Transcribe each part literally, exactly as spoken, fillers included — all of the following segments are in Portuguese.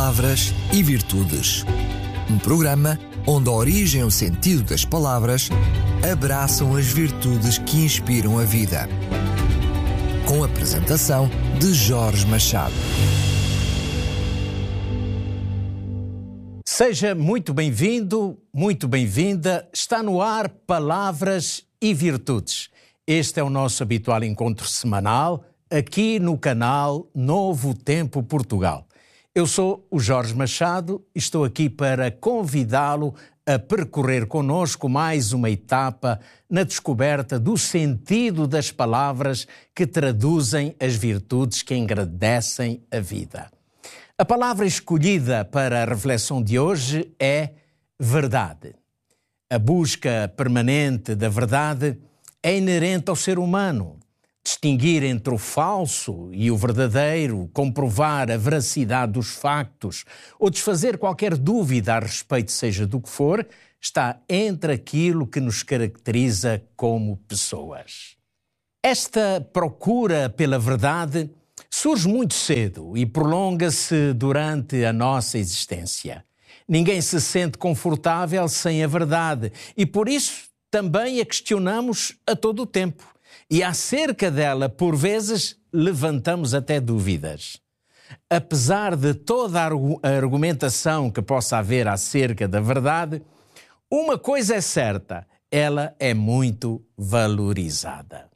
Palavras e Virtudes. Um programa onde a origem e o sentido das palavras abraçam as virtudes que inspiram a vida. Com a apresentação de Jorge Machado. Seja muito bem-vindo, muito bem-vinda. Está no ar Palavras e Virtudes. Este é o nosso habitual encontro semanal aqui no canal Novo Tempo Portugal. Eu sou o Jorge Machado e estou aqui para convidá-lo a percorrer conosco mais uma etapa na descoberta do sentido das palavras que traduzem as virtudes que engrandecem a vida. A palavra escolhida para a reflexão de hoje é verdade. A busca permanente da verdade é inerente ao ser humano. Distinguir entre o falso e o verdadeiro, comprovar a veracidade dos factos ou desfazer qualquer dúvida a respeito, seja do que for, está entre aquilo que nos caracteriza como pessoas. Esta procura pela verdade surge muito cedo e prolonga-se durante a nossa existência. Ninguém se sente confortável sem a verdade e por isso também a questionamos a todo o tempo. E acerca dela, por vezes, levantamos até dúvidas. Apesar de toda a argumentação que possa haver acerca da verdade, uma coisa é certa, ela é muito valorizada.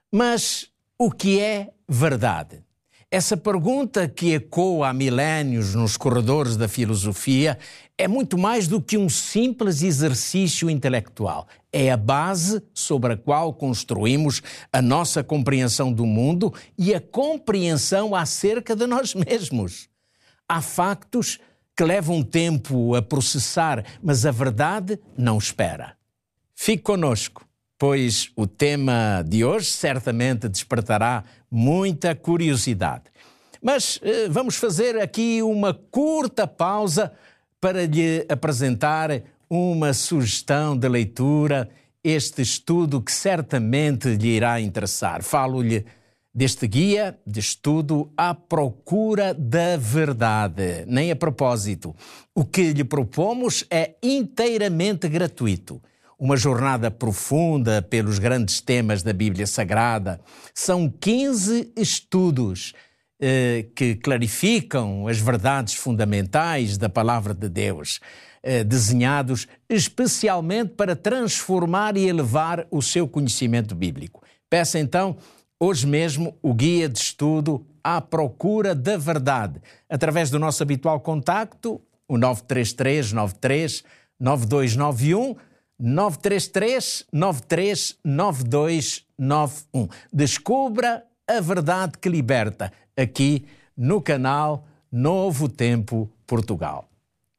Mas o que é verdade? Essa pergunta que ecoa há milénios nos corredores da filosofia é muito mais do que um simples exercício intelectual. É a base sobre a qual construímos a nossa compreensão do mundo e a compreensão acerca de nós mesmos. Há factos que levam tempo a processar, mas a verdade não espera. Fique conosco, pois o tema de hoje certamente despertará muita curiosidade. Mas eh, vamos fazer aqui uma curta pausa para lhe apresentar uma sugestão de leitura, este estudo que certamente lhe irá interessar. Falo-lhe deste guia de estudo à procura da verdade. Nem a propósito. O que lhe propomos é inteiramente gratuito. Uma jornada profunda pelos grandes temas da Bíblia Sagrada. São quinze estudos eh, que clarificam as verdades fundamentais da Palavra de Deus, eh, desenhados especialmente para transformar e elevar o seu conhecimento bíblico. Peça então, hoje mesmo, o guia de estudo à procura da verdade, através do nosso habitual contacto, o nove três três nove três nove dois nove um, nove três três nove três nove dois nove um. Descubra a verdade que liberta, aqui no canal Novo Tempo Portugal.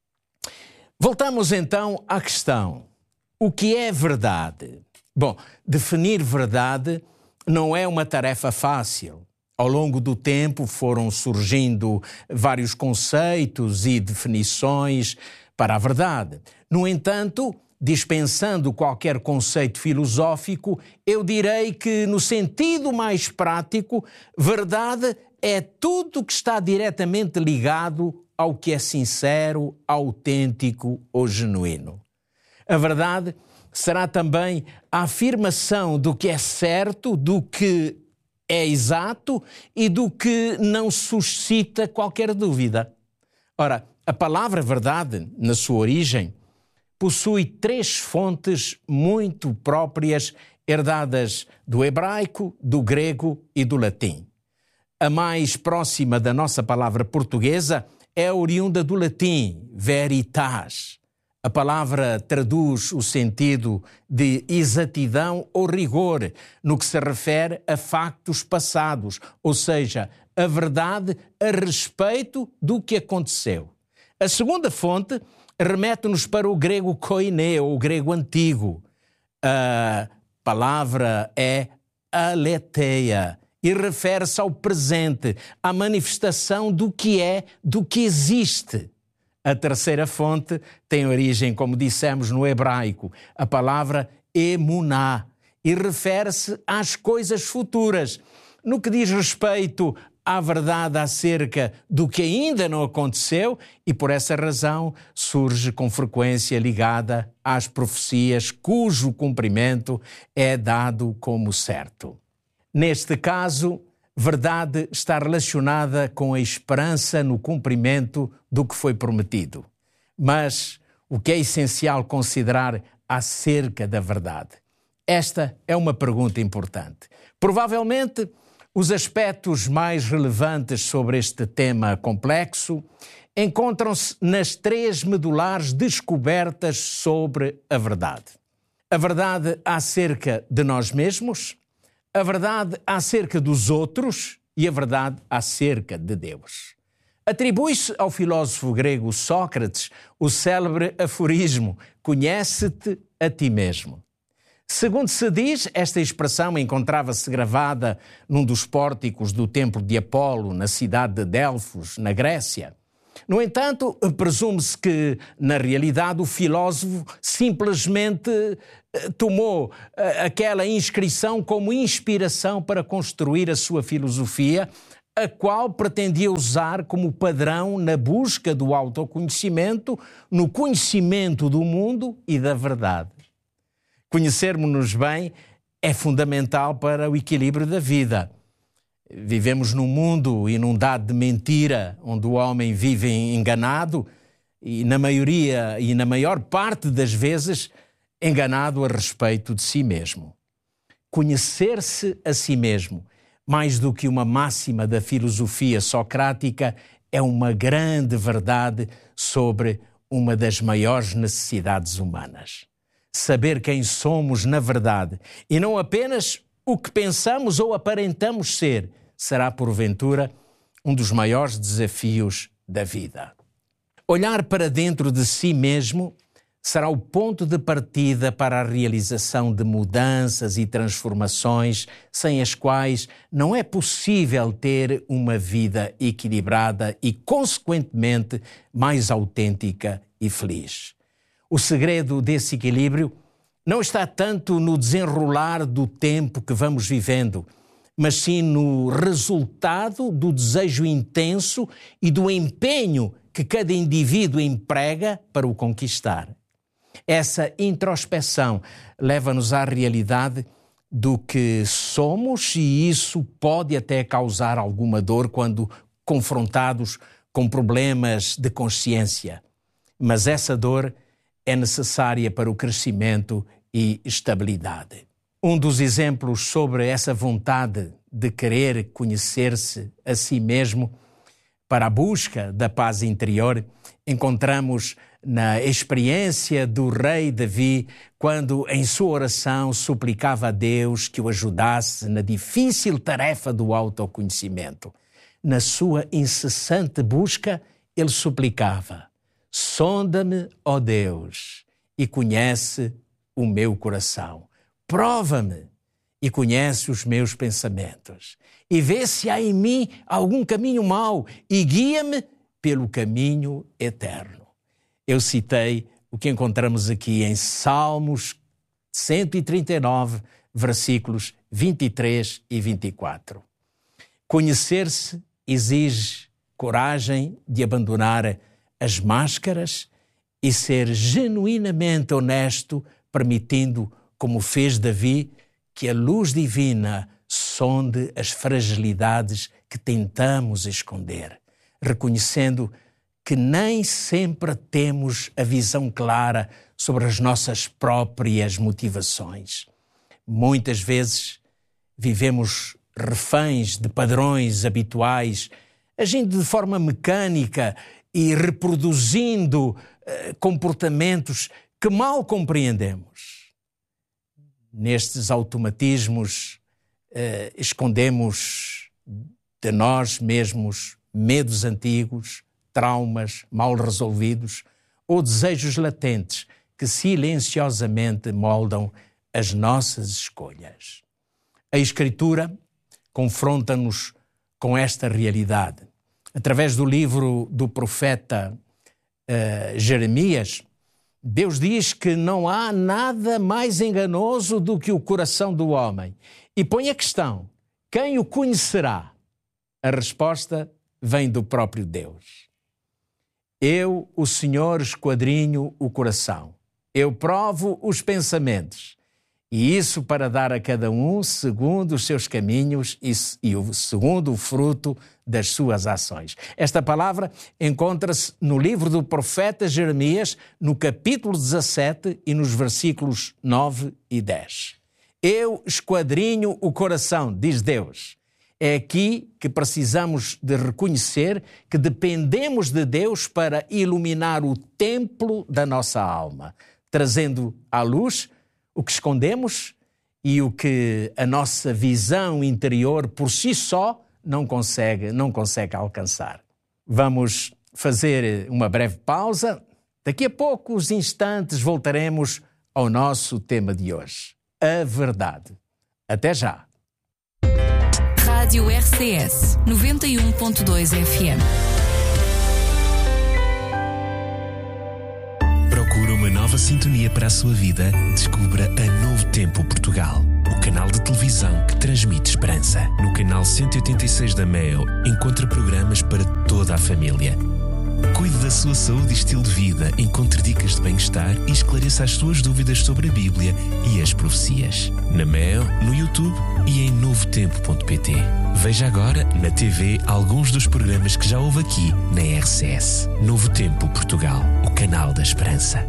Voltamos então à questão. O que é verdade? Bom, definir verdade não é uma tarefa fácil. Ao longo do tempo foram surgindo vários conceitos e definições para a verdade. No entanto, dispensando qualquer conceito filosófico, eu direi que, no sentido mais prático, verdade é tudo que está diretamente ligado ao que é sincero, autêntico ou genuíno. A verdade será também a afirmação do que é certo, do que é exato e do que não suscita qualquer dúvida. Ora, a palavra verdade, na sua origem, possui três fontes muito próprias, herdadas do hebraico, do grego e do latim. A mais próxima da nossa palavra portuguesa é oriunda do latim, veritas. A palavra traduz o sentido de exatidão ou rigor no que se refere a factos passados, ou seja, a verdade a respeito do que aconteceu. A segunda fonte remete-nos para o grego koiné, ou o grego antigo. A palavra é aletheia e refere-se ao presente, à manifestação do que é, do que existe. A terceira fonte tem origem, como dissemos, no hebraico, a palavra emuná, e refere-se às coisas futuras. No que diz respeito à verdade acerca do que ainda não aconteceu e, por essa razão, surge com frequência ligada às profecias cujo cumprimento é dado como certo. Neste caso, verdade está relacionada com a esperança no cumprimento do que foi prometido. Mas o que é essencial considerar acerca da verdade? Esta é uma pergunta importante. Provavelmente, os aspectos mais relevantes sobre este tema complexo encontram-se nas três medulares descobertas sobre a verdade. A verdade acerca de nós mesmos, a verdade acerca dos outros e a verdade acerca de Deus. Atribui-se ao filósofo grego Sócrates o célebre aforismo: conhece-te a ti mesmo. Segundo se diz, esta expressão encontrava-se gravada num dos pórticos do templo de Apolo, na cidade de Delfos, na Grécia. No entanto, presume-se que, na realidade, o filósofo simplesmente tomou aquela inscrição como inspiração para construir a sua filosofia, a qual pretendia usar como padrão na busca do autoconhecimento, no conhecimento do mundo e da verdade. Conhecermos-nos bem é fundamental para o equilíbrio da vida. Vivemos num mundo inundado de mentira, onde o homem vive enganado e, na maioria e na maior parte das vezes, enganado a respeito de si mesmo. Conhecer-se a si mesmo, mais do que uma máxima da filosofia socrática, é uma grande verdade sobre uma das maiores necessidades humanas. Saber quem somos na verdade e não apenas o que pensamos ou aparentamos ser, será porventura um dos maiores desafios da vida. Olhar para dentro de si mesmo será o ponto de partida para a realização de mudanças e transformações sem as quais não é possível ter uma vida equilibrada e, consequentemente, mais autêntica e feliz. O segredo desse equilíbrio não está tanto no desenrolar do tempo que vamos vivendo, mas sim no resultado do desejo intenso e do empenho que cada indivíduo emprega para o conquistar. Essa introspeção leva-nos à realidade do que somos e isso pode até causar alguma dor quando confrontados com problemas de consciência. Mas essa dor é necessária para o crescimento e estabilidade. Um dos exemplos sobre essa vontade de querer conhecer-se a si mesmo para a busca da paz interior encontramos na experiência do rei Davi, quando em sua oração suplicava a Deus que o ajudasse na difícil tarefa do autoconhecimento. Na sua incessante busca, ele suplicava: sonda-me, ó Deus, e conhece o meu coração. Prova-me e conhece os meus pensamentos. E vê se há em mim algum caminho mau e guia-me pelo caminho eterno. Eu citei o que encontramos aqui em Salmos cento e trinta e nove, versículos vinte e três e vinte e quatro. Conhecer-se exige coragem de abandonar as máscaras e ser genuinamente honesto, permitindo, como fez Davi, que a luz divina sonde as fragilidades que tentamos esconder, reconhecendo que nem sempre temos a visão clara sobre as nossas próprias motivações. Muitas vezes vivemos reféns de padrões habituais, agindo de forma mecânica e reproduzindo uh, comportamentos que mal compreendemos. Nestes automatismos, uh, escondemos de nós mesmos medos antigos, traumas mal resolvidos ou desejos latentes que silenciosamente moldam as nossas escolhas. A Escritura confronta-nos com esta realidade. Através do livro do profeta uh, Jeremias, Deus diz que não há nada mais enganoso do que o coração do homem. E põe a questão: quem o conhecerá? A resposta vem do próprio Deus. Eu, o Senhor, esquadrinho o coração. Eu provo os pensamentos. E isso para dar a cada um segundo os seus caminhos e, e o, segundo o fruto das suas ações. Esta palavra encontra-se no livro do profeta Jeremias, no capítulo dezassete e nos versículos nove e dez. Eu esquadrinho o coração, diz Deus. É aqui que precisamos de reconhecer que dependemos de Deus para iluminar o templo da nossa alma, trazendo à luz o que escondemos e o que a nossa visão interior por si só não consegue, não consegue alcançar. Vamos fazer uma breve pausa. Daqui a poucos instantes voltaremos ao nosso tema de hoje, a verdade. Até já. Rádio R C S noventa e um ponto dois F M. Procura uma nova sintonia para a sua vida? Descubra a Novo Tempo Portugal, o canal de televisão que transmite esperança. No canal cento e oitenta e seis da Meo, encontra programas para toda a família. Cuide da sua saúde e estilo de vida, encontre dicas de bem-estar e esclareça as suas dúvidas sobre a Bíblia e as profecias. Na Meo, no YouTube e em novo tempo ponto pt. Veja agora na T V alguns dos programas que já houve aqui na R C S. Novo Tempo Portugal, o canal da esperança.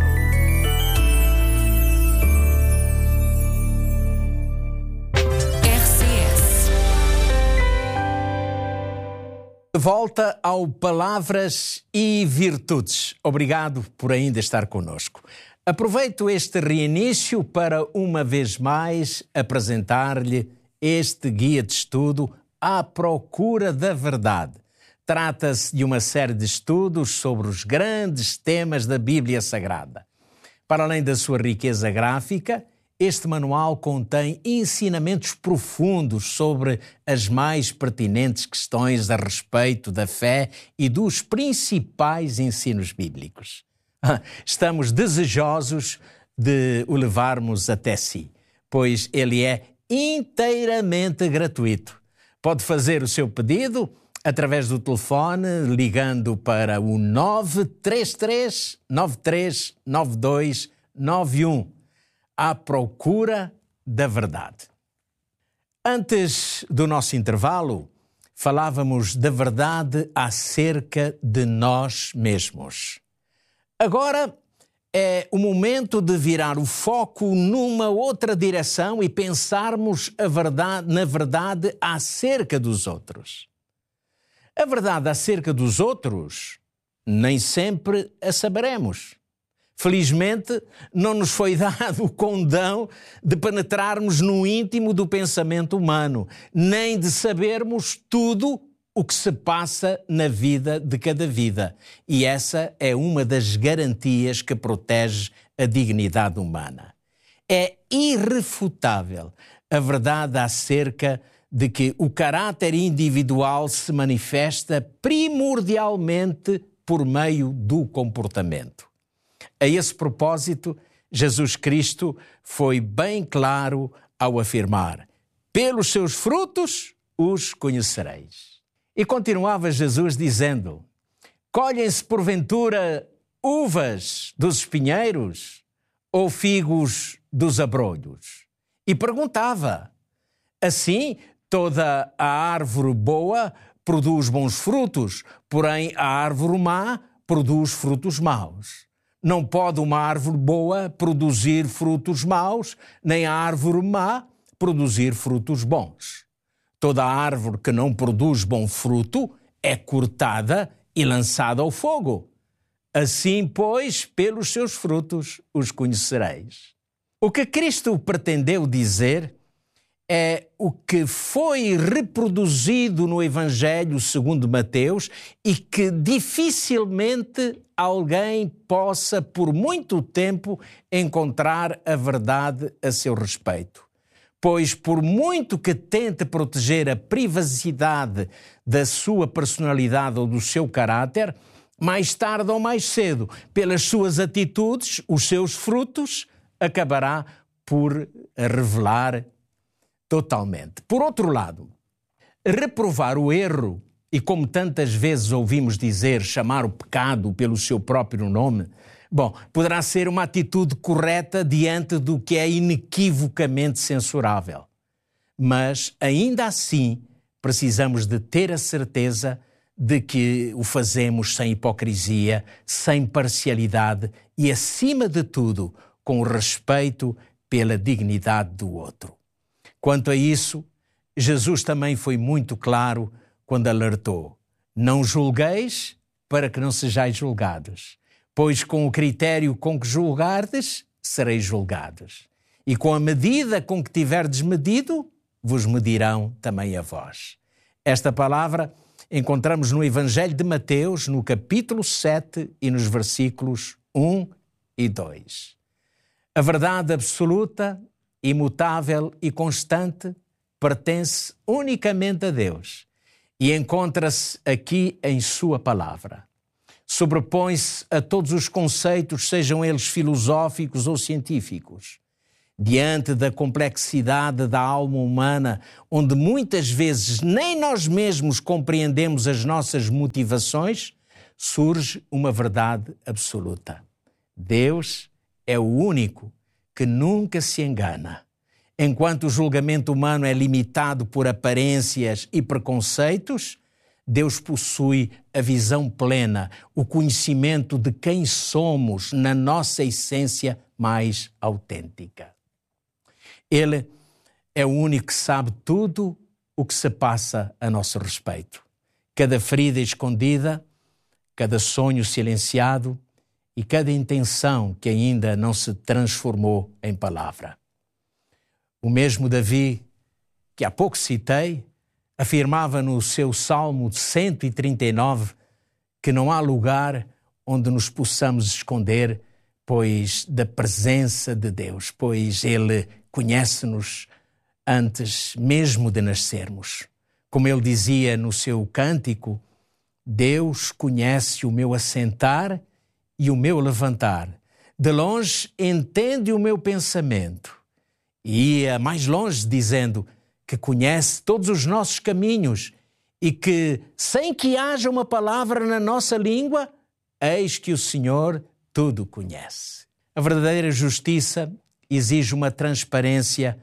Volta ao Palavras e Virtudes. Obrigado por ainda estar conosco. Aproveito este reinício para, uma vez mais, apresentar-lhe este guia de estudo à procura da verdade. Trata-se de uma série de estudos sobre os grandes temas da Bíblia Sagrada. Para além da sua riqueza gráfica, este manual contém ensinamentos profundos sobre as mais pertinentes questões a respeito da fé e dos principais ensinos bíblicos. Estamos desejosos de o levarmos até si, pois ele é inteiramente gratuito. Pode fazer o seu pedido através do telefone, ligando para o nove três três, nove três nove dois nove um. À procura da verdade. Antes do nosso intervalo, falávamos da verdade acerca de nós mesmos. Agora é o momento de virar o foco numa outra direção e pensarmos a verdade, na verdade acerca dos outros. A verdade acerca dos outros nem sempre a saberemos. Felizmente, não nos foi dado o condão de penetrarmos no íntimo do pensamento humano, nem de sabermos tudo o que se passa na vida de cada vida. E essa é uma das garantias que protege a dignidade humana. É irrefutável a verdade acerca de que o caráter individual se manifesta primordialmente por meio do comportamento. A esse propósito, Jesus Cristo foi bem claro ao afirmar: pelos seus frutos os conhecereis. E continuava Jesus dizendo: colhem-se porventura uvas dos espinheiros ou figos dos abrolhos? E perguntava: assim, toda a árvore boa produz bons frutos, porém a árvore má produz frutos maus. Não pode uma árvore boa produzir frutos maus, nem a árvore má produzir frutos bons. Toda árvore que não produz bom fruto é cortada e lançada ao fogo. Assim, pois, pelos seus frutos os conhecereis. O que Cristo pretendeu dizer é o que foi reproduzido no Evangelho segundo Mateus e que dificilmente alguém possa, por muito tempo, encontrar a verdade a seu respeito. Pois, por muito que tente proteger a privacidade da sua personalidade ou do seu caráter, mais tarde ou mais cedo, pelas suas atitudes, os seus frutos, acabará por revelar totalmente. Por outro lado, Reprovar o erro, e como tantas vezes ouvimos dizer, chamar o pecado pelo seu próprio nome, bom, poderá ser uma atitude correta diante do que é inequivocamente censurável. Mas, ainda assim, precisamos de ter a certeza de que o fazemos sem hipocrisia, sem parcialidade e, acima de tudo, com respeito pela dignidade do outro. Quanto a isso, Jesus também foi muito claro quando alertou: não julgueis para que não sejais julgados, pois com o critério com que julgardes, sereis julgados. E com a medida com que tiverdes medido, vos medirão também a vós. Esta palavra encontramos no Evangelho de Mateus, no capítulo sete e nos versículos um e dois. A verdade absoluta, imutável e constante pertence unicamente a Deus e encontra-se aqui em sua palavra. Sobrepõe-se a todos os conceitos, sejam eles filosóficos ou científicos. Diante da complexidade da alma humana, onde muitas vezes nem nós mesmos compreendemos as nossas motivações, surge uma verdade absoluta. Deus é o único que nunca se engana. Enquanto o julgamento humano é limitado por aparências e preconceitos, Deus possui a visão plena, o conhecimento de quem somos na nossa essência mais autêntica. Ele é o único que sabe tudo o que se passa a nosso respeito. Cada ferida escondida, cada sonho silenciado e cada intenção que ainda não se transformou em palavra. O mesmo Davi, que há pouco citei, afirmava no seu Salmo cento e trinta e nove que não há lugar onde nos possamos esconder, pois da presença de Deus, pois Ele conhece-nos antes mesmo de nascermos. Como ele dizia no seu cântico, Deus conhece o meu assentar e o meu levantar. De longe entende o meu pensamento. E ia mais longe dizendo que conhece todos os nossos caminhos e que, sem que haja uma palavra na nossa língua, eis que o Senhor tudo conhece. A verdadeira justiça exige uma transparência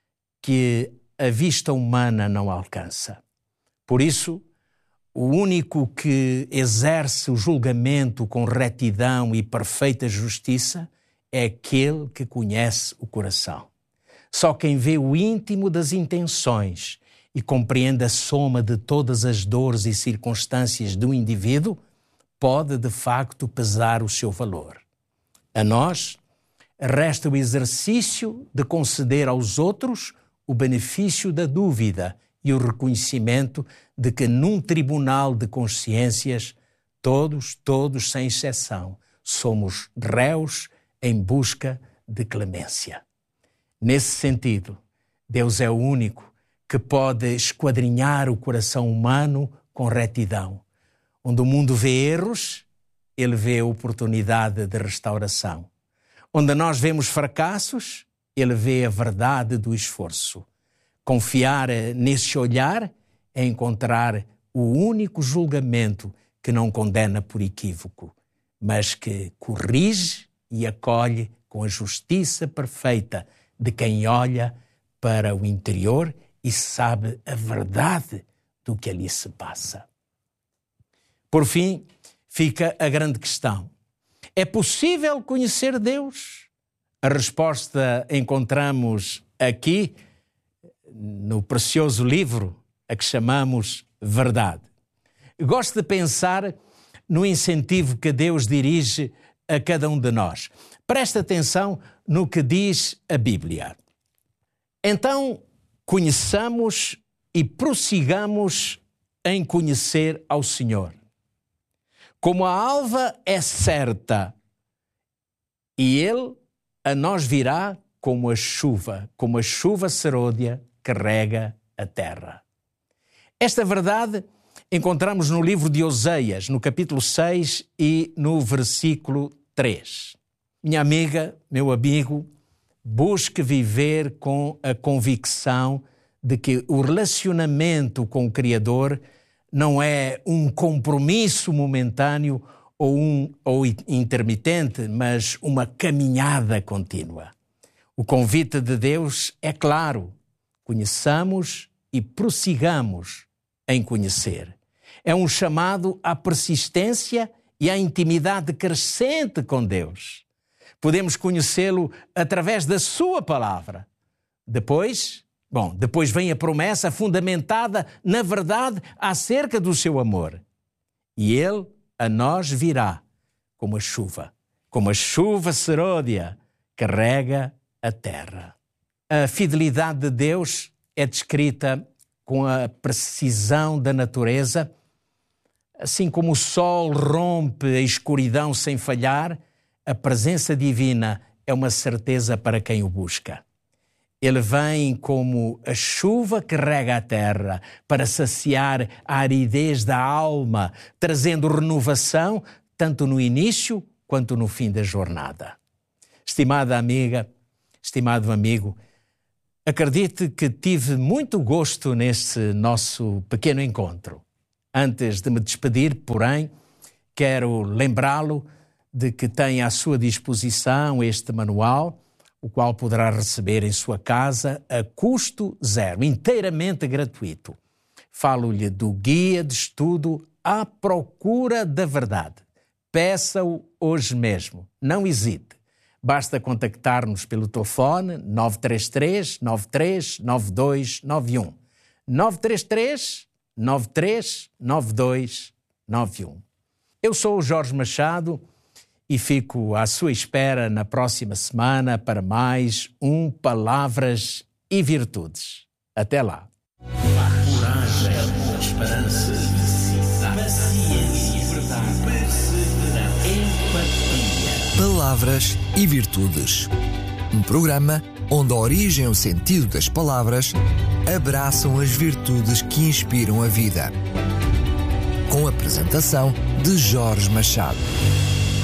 que a vista humana não alcança. Por isso, o único que exerce o julgamento com retidão e perfeita justiça é aquele que conhece o coração. Só quem vê o íntimo das intenções e compreende a soma de todas as dores e circunstâncias do indivíduo pode, de facto, pesar o seu valor. A nós, resta o exercício de conceder aos outros o benefício da dúvida e o reconhecimento de que num tribunal de consciências, todos, todos sem exceção, somos réus em busca de clemência. Nesse sentido, Deus é o único que pode esquadrinhar o coração humano com retidão. Onde o mundo vê erros, Ele vê a oportunidade de restauração. Onde nós vemos fracassos, Ele vê a verdade do esforço. Confiar nesse olhar é encontrar o único julgamento que não condena por equívoco, mas que corrige e acolhe com a justiça perfeita de quem olha para o interior e sabe a verdade do que ali se passa. Por fim, fica a grande questão. É possível conhecer Deus? A resposta encontramos aqui no precioso livro a que chamamos Verdade. Gosto de pensar no incentivo que Deus dirige a cada um de nós. Presta atenção no que diz a Bíblia. Então, conheçamos e prossigamos em conhecer ao Senhor. Como a alva é certa, e Ele a nós virá como a chuva, como a chuva serôdia que rega a terra. Esta verdade encontramos no livro de Oseias, no capítulo seis e no versículo três. Minha amiga, meu amigo, busque viver com a convicção de que o relacionamento com o Criador não é um compromisso momentâneo ou, um, ou intermitente, mas uma caminhada contínua. O convite de Deus é claro: conheçamos e prossigamos em conhecer. É um chamado à persistência e à intimidade crescente com Deus. Podemos conhecê-lo através da sua palavra. Depois, bom, depois vem a promessa fundamentada na verdade acerca do seu amor. E ele a nós virá como a chuva, como a chuva serôdia que rega a terra. A fidelidade de Deus é descrita com a precisão da natureza. Assim como o sol rompe a escuridão sem falhar, a presença divina é uma certeza para quem o busca. Ele vem como a chuva que rega a terra para saciar a aridez da alma, trazendo renovação tanto no início quanto no fim da jornada. Estimada amiga, estimado amigo, acredite que tive muito gosto neste nosso pequeno encontro. Antes de me despedir, porém, quero lembrá-lo de que tem à sua disposição este manual, o qual poderá receber em sua casa a custo zero, inteiramente gratuito. Falo-lhe do Guia de Estudo à Procura da Verdade. Peça-o hoje mesmo, não hesite. Basta contactar-nos pelo telefone nove três três, nove três nove dois nove um. nove três três, nove três nove dois nove um. Eu sou o Jorge Machado e fico à sua espera na próxima semana para mais um Palavras e Virtudes. Até lá. Coragem, esperança, paciência, verdade, perseverança, empatia. Palavras e Virtudes. Um programa onde a origem e o sentido das palavras abraçam as virtudes que inspiram a vida. Com a apresentação de Jorge Machado.